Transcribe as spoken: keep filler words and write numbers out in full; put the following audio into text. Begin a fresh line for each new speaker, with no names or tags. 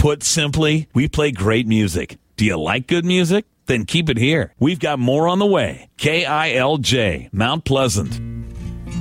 Put simply, we play great music. Do you like good music? Then keep it here. We've got more on the way. K I L J, Mount Pleasant.